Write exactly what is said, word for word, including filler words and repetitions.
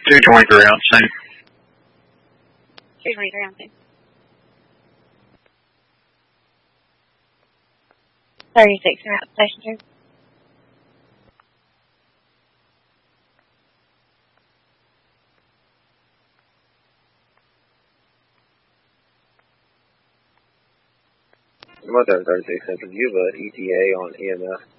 two twenty-three ounce thing. two twenty-three ounce thing. thirty-six route station two. one seven thirty-six Central, you have an E T A on E M F.